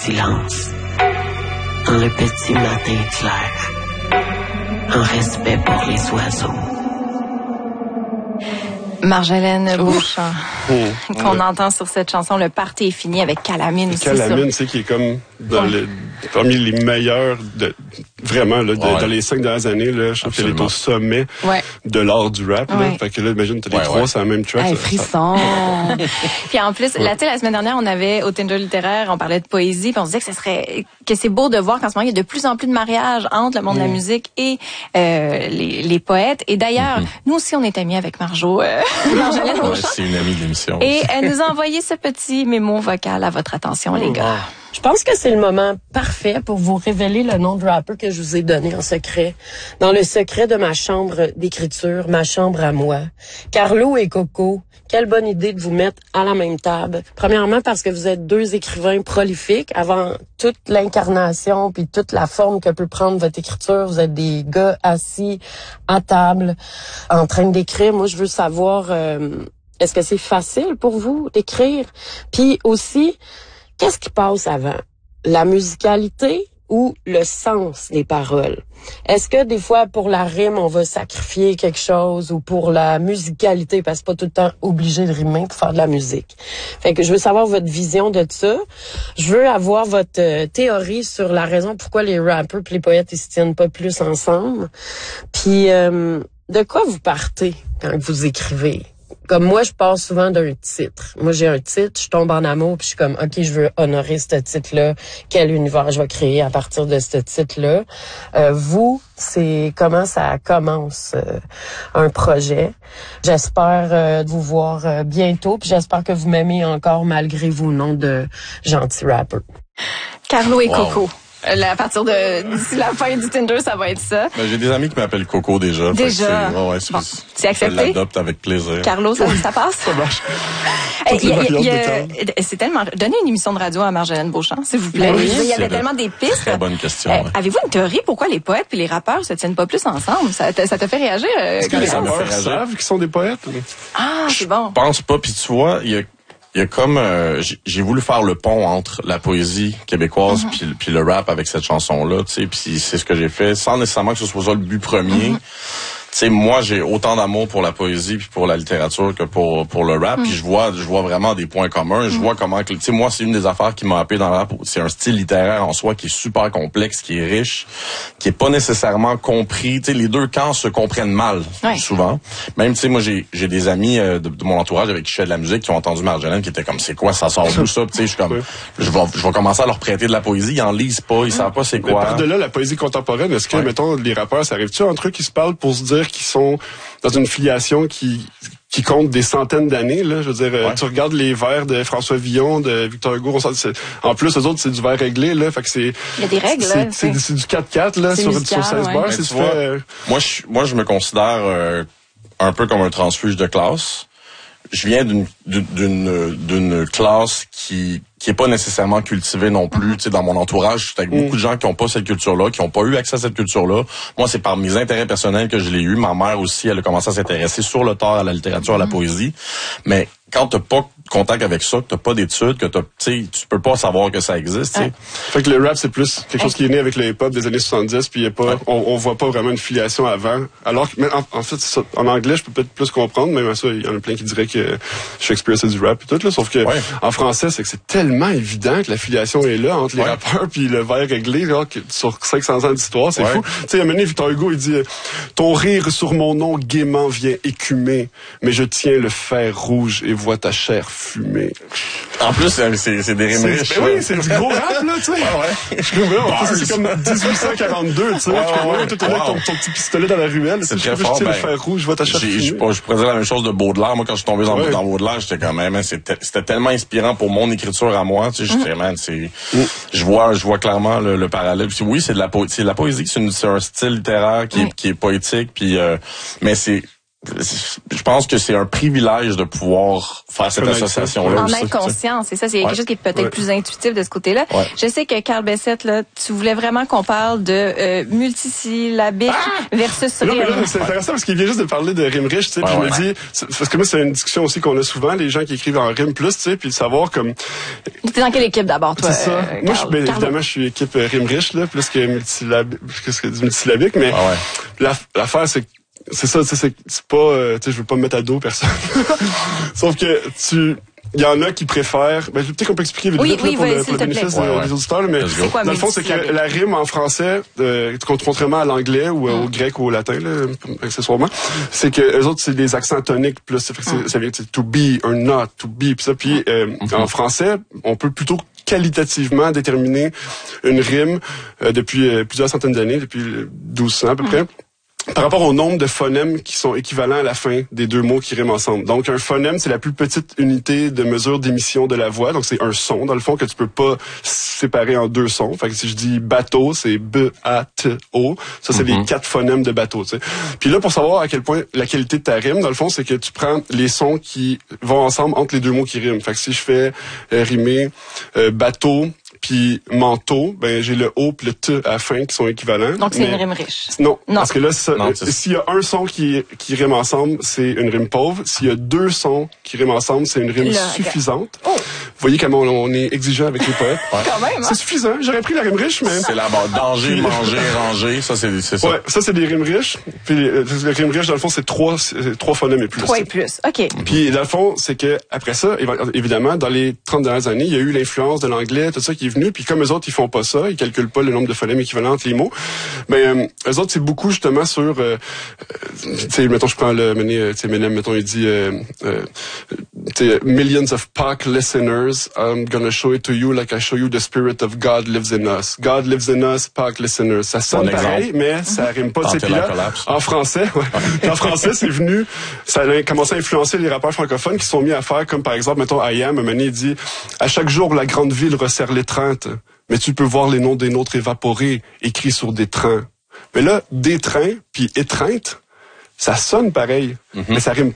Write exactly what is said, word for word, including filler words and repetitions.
silence, dans le petit matin clair, en respect pour les oiseaux. Marjolaine Beauchamp, mmh. qu'on ouais. entend sur cette chanson, le party est fini avec Calamine aussi. Calamine, tu sais, qui est comme dans ouais. le, parmi les meilleurs, de, vraiment, là, de, ouais. dans les cinq dernières années, là, je trouve qu'elle est au sommet ouais. de l'art du rap. Là. Ouais. Fait que là, imagine, t'as les ouais, trois ouais. sur la même track. Hey, ça, frisson! ça... Puis en plus, ouais. là, tu sais, la semaine dernière, on avait au Tinder littéraire, on parlait de poésie, puis on se disait que ce serait, que c'est beau de voir qu'en ce moment, il y a de plus en plus de mariages entre le monde mmh. de la musique et euh, les, les poètes. Et d'ailleurs, mmh. nous aussi, on est amis avec Marjo. Euh, Marjolaine Beauchamp. Ouais, c'est une amie de l'émission. Et elle nous a envoyé ce petit mémo vocal à votre attention, les gars. Je pense que c'est le moment parfait pour vous révéler le nom de rapper que je vous ai donné en secret. Dans le secret de ma chambre d'écriture, ma chambre à moi. Carlo et Coco, quelle bonne idée de vous mettre à la même table. Premièrement parce que vous êtes deux écrivains prolifiques. Avant toute l'incarnation puis toute la forme que peut prendre votre écriture, vous êtes des gars assis à table en train d'écrire. Moi, je veux savoir, euh, est-ce que c'est facile pour vous d'écrire? Puis aussi, qu'est-ce qui passe avant? La musicalité ou le sens des paroles? Est-ce que des fois, pour la rime, on va sacrifier quelque chose ou pour la musicalité, parce que c'est pas tout le temps obligé de rimer pour faire de la musique? Fait que je veux savoir votre vision de ça. Je veux avoir votre euh, théorie sur la raison pourquoi les rappers et les poètes ils se tiennent pas plus ensemble. Puis, euh, de quoi vous partez quand vous écrivez? Comme moi, je pars souvent d'un titre. Moi, j'ai un titre, je tombe en amour, puis je suis comme, OK, je veux honorer ce titre-là. Quel univers je vais créer à partir de ce titre-là? Euh, vous, c'est comment ça commence euh, un projet. J'espère euh, vous voir euh, bientôt, puis j'espère que vous m'aimez encore malgré vos noms de gentils rappers. Carlo et wow. Coco. À partir de d'ici la fin du Tinder, ça va être ça. Ben, j'ai des amis qui m'appellent Coco déjà. Déjà. C'est, ouais, ouais, c'est, bon, c'est accepté. Je l'adopte avec plaisir. Carlo, ça, ça passe. Ça marche. Hey, y a, y a, c'est tellement. Donnez une émission de radio à Marjolaine Beauchamp, s'il vous plaît. Oui, il y avait c'est tellement des pistes. Très bonne question. Euh, ouais. Avez-vous une théorie pourquoi les poètes et les rappeurs se tiennent pas plus ensemble? Ça te, ça te fait réagir? Euh, Est-ce que les rappeurs savent qu'ils sont des poètes? Ah, c'est bon. Je pense pas. Puis tu vois, il y a Il y a comme euh, j'ai, j'ai voulu faire le pont entre la poésie québécoise mm-hmm. puis, puis le rap avec cette chanson-là, tu sais, puis c'est ce que j'ai fait sans nécessairement que ce soit ça le but premier. Mm-hmm. Tu sais, moi j'ai autant d'amour pour la poésie puis pour la littérature que pour pour le rap, mm-hmm. puis je vois je vois vraiment des points communs, je mm-hmm. vois comment que tu sais moi c'est une des affaires qui m'a happé dans le rap, c'est un style littéraire en soi qui est super complexe, qui est riche, qui est pas nécessairement compris, tu sais les deux camps se comprennent mal ouais. souvent. Même tu sais moi j'ai j'ai des amis euh, de, de mon entourage avec qui je fais de la musique qui ont entendu Marjolaine qui étaient comme c'est quoi ça sort d'où ça, tu sais je suis comme je vais je vais commencer à leur prêter de la poésie, ils en lisent pas, ils savent pas c'est quoi. Mais par de là la poésie contemporaine, est-ce que ouais. mettons les rappeurs ça arrive-tu entre eux qui se parlent pour se dire qu'ils sont dans une filiation qui qui compte des centaines d'années là, je veux dire ouais. tu regardes les vers de François Villon, de Victor Hugo, on sent, en plus eux autres c'est du vers réglé là, fait que c'est il y a des règles c'est, là, c'est, c'est, c'est du quatre quatre là sur musical, sur seize ouais. bars, c'est tu vois, fait, moi je moi je me considère euh, un peu comme un transfuge de classe. Je viens d'une d'une d'une classe qui qui est pas nécessairement cultivée non plus, tu sais dans mon entourage, je suis avec mm. beaucoup de gens qui ont pas cette culture-là, qui ont pas eu accès à cette culture-là. Moi, c'est par mes intérêts personnels que je l'ai eu. Ma mère aussi, elle a commencé à s'intéresser sur le tard à la littérature, mm. à la poésie. Mais quand t'as pas contact avec ça, que t'as pas d'études, que t'as, tu sais, tu peux pas savoir que ça existe, tu sais. Ouais. Fait que le rap, c'est plus quelque chose qui est né avec le hip-hop des années soixante-dix, puis y a pas, ouais. on, on voit pas vraiment une filiation avant. Alors que, mais en, en fait, ça, en anglais, je peux peut-être plus comprendre, même à ça, il y en a plein qui diraient que Shakespeare, c'est du rap et tout, là. Sauf que, ouais. en français, c'est que c'est tellement évident que la filiation est là entre les ouais. rappeurs puis le vers réglé, là, que sur cinq cents ans d'histoire, c'est ouais. fou. Tu sais, à un moment donné, Victor Hugo, il dit, ton rire sur mon nom gaiement vient écumer, mais je tiens le fer rouge et vois ta chair fumer. En plus, c'est, c'est, c'est des rimes riches. Ben oui, c'est du gros rap, là, tu sais. Ah ouais. Je trouve, en plus, c'est comme dix-huit cent quarante-deux, tu sais. Ouais, ouais, ouais, tout est là avec ton, ton petit pistolet dans la ruelle. C'est très fort. Je tiens ben, le fer rouge, je vois ta chair fumer. Je pourrais dire la même chose de Baudelaire. Moi, quand je suis tombé dans, ouais. dans Baudelaire, j'étais quand même, c'était, c'était tellement inspirant pour mon écriture à moi, tu sais. J'étais, mm. man, c'est, mm. je vois, je vois clairement le, le parallèle. Puis oui, c'est de la poésie. C'est de la poésie, c'est, une, c'est un style littéraire qui, mm. est, qui est poétique, puis, euh, mais c'est, je pense que c'est un privilège de pouvoir faire cette association-là. En aussi, être conscient, c'est ça. C'est ouais. quelque chose qui est peut-être ouais. plus intuitif de ce côté-là. Ouais. Je sais que Carl Bessette, là, tu voulais vraiment qu'on parle de euh, multisyllabique ah! versus rime. Non, mais là, c'est intéressant parce qu'il vient juste de parler de rime riche, tu sais. Ouais, puis ouais. je me dis, parce que moi, c'est une discussion aussi qu'on a souvent, les gens qui écrivent en rime plus, tu sais, puis de savoir comme. T'es dans quelle équipe d'abord, toi? C'est ça. Euh, moi, je, ben, évidemment, je suis équipe euh, rime riche, là, plus que multisyllabique, plus que du multisyllabique, mais ah ouais. la, l'affaire, c'est que c'est ça, tu sais, c'est, c'est pas, euh, tu sais, je veux pas me mettre à dos personne. Sauf que tu, il y en a qui préfèrent, ben, peut-être qu'on peut expliquer vite, oui, vite, oui, là, pour, oui, le, pour le bénéfice ouais, des ouais. auditeurs, là, mais quoi, dans le fond, c'est que la rime en français, euh, contrairement à l'anglais ou mm. au grec ou au latin, là, accessoirement, c'est que eux autres, c'est des accents toniques plus, ça, mm. ça vient de to be or not, to be, pis ça, puis euh, mm-hmm. en français, on peut plutôt qualitativement déterminer une rime euh, depuis euh, plusieurs centaines d'années, depuis douze cents à peu mm. près, par rapport au nombre de phonèmes qui sont équivalents à la fin des deux mots qui riment ensemble. Donc, un phonème, c'est la plus petite unité de mesure d'émission de la voix. Donc, c'est un son, dans le fond, que tu peux pas séparer en deux sons. Fait que si je dis bateau, c'est B A T O. Ça, c'est mm-hmm. les quatre phonèmes de bateau, tu sais. Puis là, pour savoir à quel point la qualité de ta rime, dans le fond, c'est que tu prends les sons qui vont ensemble entre les deux mots qui riment. Fait que si je fais euh, rimer euh, bateau, puis manteau, ben j'ai le O puis le T à la fin qui sont équivalents. Donc c'est mais... une rime riche. Non, non. Parce que là, ça, non, s'il y a un son qui qui rime ensemble, c'est une rime pauvre. S'il y a deux sons qui riment ensemble, c'est une rime là, suffisante. Oh. Vous voyez comment on, on est exigeant avec les poètes. Ouais. Quand même. Hein? C'est suffisant. J'aurais pris la rime riche, mais c'est là-bas. Danger, puis... manger, ranger, ça c'est c'est ça. Ouais, ça c'est des rimes riches. Puis les, les rimes riches dans le fond c'est trois c'est trois phonèmes et plus. Trois et plus. OK. Puis dans le fond, c'est que après ça, évidemment, dans les trente dernières années, il y a eu l'influence de l'anglais, tout ça qui est venu, puis comme eux autres ils font pas ça, ils calculent pas le nombre de phonèmes équivalents entre les mots. Ben euh, eux autres c'est beaucoup justement sur euh, tu sais mettons je prends le mené tu sais Menem mettons il dit euh, euh, tu sais millions of P A C listeners, I'm gonna show it to you like I show you the spirit of God lives in us. God lives in us, P A C listeners. Ça sonne pareil, mais ça rime pas. Tu sais, là, en français, ouais. En français, c'est venu, ça a commencé à influencer les rappeurs francophones qui sont mis à faire comme par exemple mettons I Am, un moment il dit à chaque jour la grande ville resserre l'étreinte. Mais tu peux voir les noms des nôtres évaporés, écrits sur des trains. Mais là, des trains, puis étreinte, ça sonne pareil, mm-hmm. mais ça rime